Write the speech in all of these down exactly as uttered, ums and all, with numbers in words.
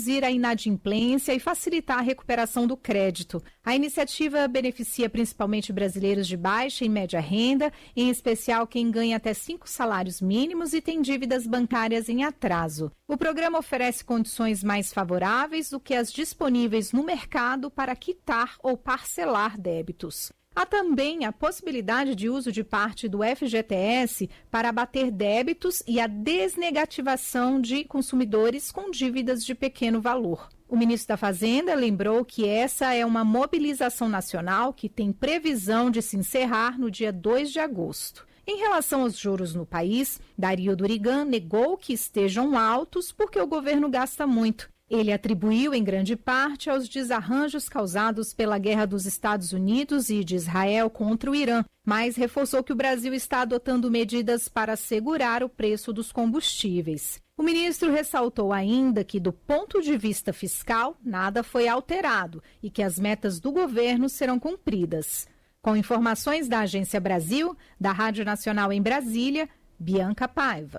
reduzir a inadimplência e facilitar a recuperação do crédito. A iniciativa beneficia principalmente brasileiros de baixa e média renda, em especial quem ganha até cinco salários mínimos e tem dívidas bancárias em atraso. O programa oferece condições mais favoráveis do que as disponíveis no mercado para quitar ou parcelar débitos. Há também a possibilidade de uso de parte do F G T S para abater débitos e a desnegativação de consumidores com dívidas de pequeno valor. O ministro da Fazenda lembrou que essa é uma mobilização nacional que tem previsão de se encerrar no dia dois de agosto. Em relação aos juros no país, Dario Durigan negou que estejam altos porque o governo gasta muito. Ele atribuiu em grande parte aos desarranjos causados pela guerra dos Estados Unidos e de Israel contra o Irã, mas reforçou que o Brasil está adotando medidas para segurar o preço dos combustíveis. O ministro ressaltou ainda que, do ponto de vista fiscal, nada foi alterado e que as metas do governo serão cumpridas. Com informações da Agência Brasil, da Rádio Nacional em Brasília, Bianca Paiva.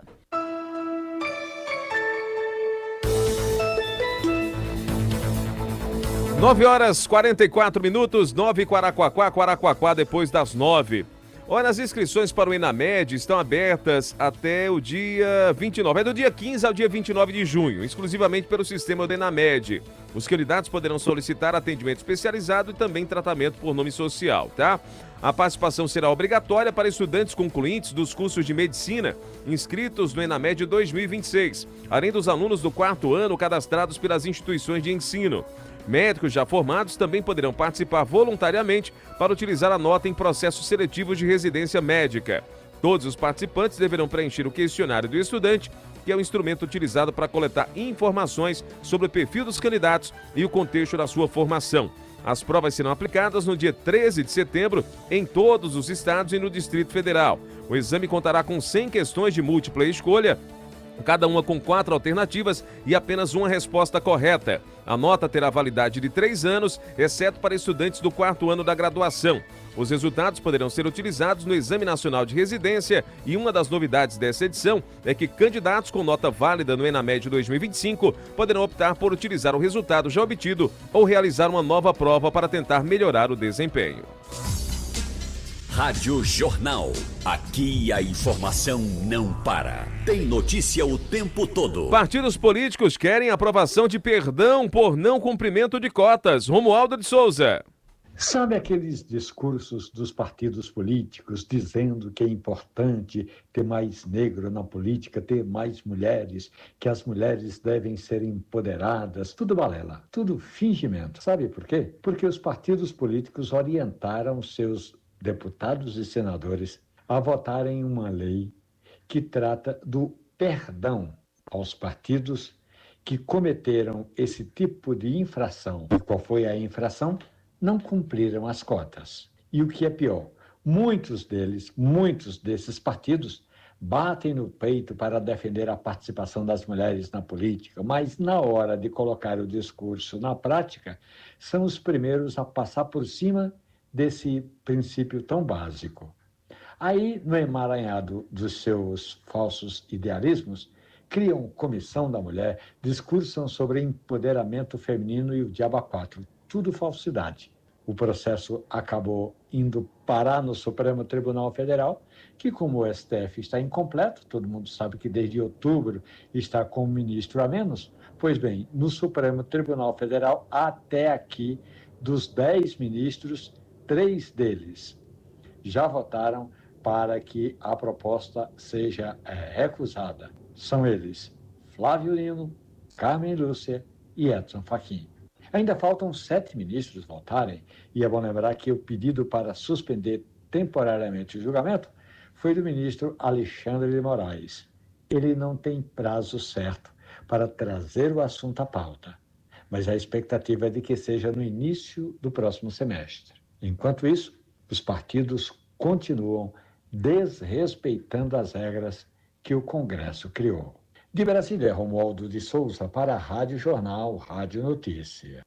nove horas quarenta e quatro minutos, nove Quaraquaquá, Quaraquaquá depois das nove. Olha, as inscrições para o ENAMED estão abertas até o dia vinte e nove, é do dia quinze ao dia vinte e nove de junho, exclusivamente pelo sistema do ENAMED. Os candidatos poderão solicitar atendimento especializado e também tratamento por nome social, tá? A participação será obrigatória para estudantes concluintes dos cursos de medicina inscritos no ENAMED dois mil e vinte e seis, além dos alunos do quarto ano cadastrados pelas instituições de ensino. Médicos já formados também poderão participar voluntariamente para utilizar a nota em processos seletivos de residência médica. Todos os participantes deverão preencher o questionário do estudante, que é o instrumento utilizado para coletar informações sobre o perfil dos candidatos e o contexto da sua formação. As provas serão aplicadas no dia treze de setembro em todos os estados e no Distrito Federal. O exame contará com cem questões de múltipla escolha, cada uma com quatro alternativas e apenas uma resposta correta. A nota terá validade de três anos, exceto para estudantes do quarto ano da graduação. Os resultados poderão ser utilizados no Exame Nacional de Residência e uma das novidades dessa edição é que candidatos com nota válida no ENAMED dois mil e vinte e cinco poderão optar por utilizar o resultado já obtido ou realizar uma nova prova para tentar melhorar o desempenho. Rádio Jornal. Aqui a informação não para. Tem notícia o tempo todo. Partidos políticos querem aprovação de perdão por não cumprimento de cotas. Romualdo de Souza. Sabe aqueles discursos dos partidos políticos dizendo que é importante ter mais negro na política, ter mais mulheres, que as mulheres devem ser empoderadas? Tudo balela, tudo fingimento. Sabe por quê? Porque os partidos políticos orientaram seus deputados e senadores a votarem uma lei que trata do perdão aos partidos que cometeram esse tipo de infração. E qual foi a infração? Não cumpriram as cotas. E o que é pior, muitos deles, muitos desses partidos batem no peito para defender a participação das mulheres na política, mas na hora de colocar o discurso na prática, são os primeiros a passar por cima desse princípio tão básico. Aí, no emaranhado dos seus falsos idealismos, criam comissão da mulher, discursam sobre empoderamento feminino e o diabo a quatro. Tudo falsidade. O processo acabou indo parar no Supremo Tribunal Federal, que, como o S T F está incompleto, todo mundo sabe que desde outubro está com um ministro a menos, pois bem, no Supremo Tribunal Federal, até aqui, dos dez ministros, três deles já votaram para que a proposta seja é, recusada. São eles Flávio Dino, Carmen Lúcia e Edson Fachin. Ainda faltam sete ministros votarem, e é bom lembrar que o pedido para suspender temporariamente o julgamento foi do ministro Alexandre de Moraes. Ele não tem prazo certo para trazer o assunto à pauta, mas a expectativa é de que seja no início do próximo semestre. Enquanto isso, os partidos continuam desrespeitando as regras que o Congresso criou. De Brasília, Romualdo de Souza para a Rádio Jornal, Rádio Notícia.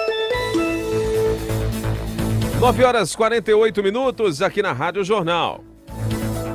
nove horas e quarenta e oito minutos aqui na Rádio Jornal.